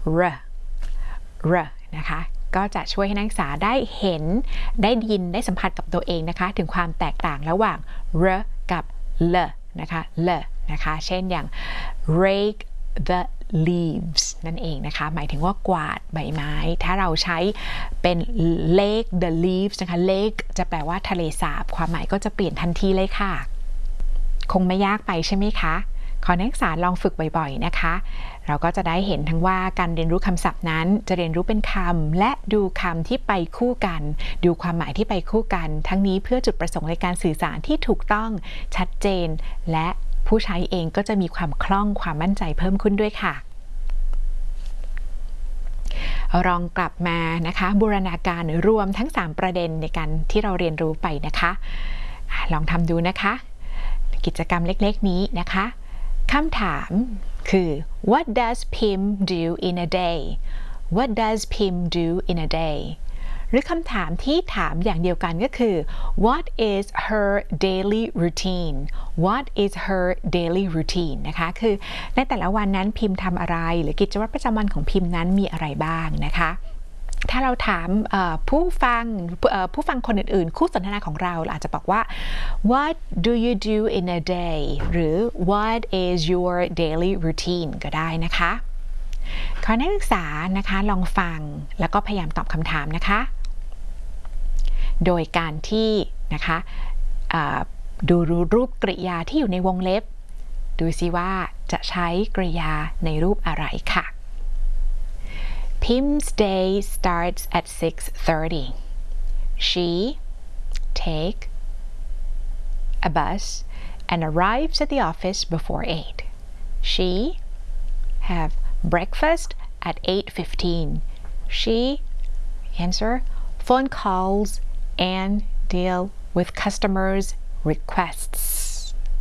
r นะคะก็จะช่วยให้นักศึกษาได้เห็นได้ยินได้สัมผัสกับตัวเองนะคะถึงความแตกต่างระหว่าง r กับ l นะคะนะคะเช่นอย่าง rake the leaves นั่นเองนะคะหมายถึงว่ากวาดใบไม้ถ้าเราใช้เป็น lake the leaves นะคะ lake จะแปลว่าทะเลสาบความหมายก็จะเปลี่ยนทันทีเลยค่ะคงไม่ยากไปใช่ไหมคะขอนักศึกษาลองฝึกบ่อยๆนะคะเราก็จะได้เห็นทั้งว่าการเรียนรู้คำศัพท์นั้นจะเรียนรู้เป็นคำและดูคำที่ไปคู่กันดูความหมายที่ไปคู่กันทั้งนี้เพื่อจุดประสงค์ในการสื่อสารที่ถูกต้องชัดเจนและผู้ใช้เองก็จะมีความคล่องความมั่นใจเพิ่มขึ้นด้วยค่ะลองกลับมานะคะบูรณาการรวมทั้ง3ประเด็นในการที่เราเรียนรู้ไปนะคะลองทำดูนะคะกิจกรรมเล็กๆนี้นะคะคำถามคือ What does Pim do in a day? What does Pim do in a day? หรือคำถามที่ถามอย่างเดียวกันก็คือ What is her daily routine? What is her daily routine? นะคะคือในแต่ละวันนั้นพิมพ์ทำอะไรหรือกิจวัตรประจำวันของพิมพ์นั้นมีอะไรบ้างนะคะถ้าเราถามผู้ฟังคนอื่นๆคู่สนทนาของเราอาจจะบอกว่า What do you do in a day หรือ What is your daily routine ก็ได้นะคะขอนักศึกษานะคะลองฟังแล้วก็พยายามตอบคำถามนะคะโดยการที่นะคะดูรูปกริยาที่อยู่ในวงเล็บดูซิว่าจะใช้กริยาในรูปอะไรค่ะPim's day starts at 6:30. She take a bus and arrives at the office before 8. She have breakfast at 8:15. She answer phone calls and deal with customers' requests.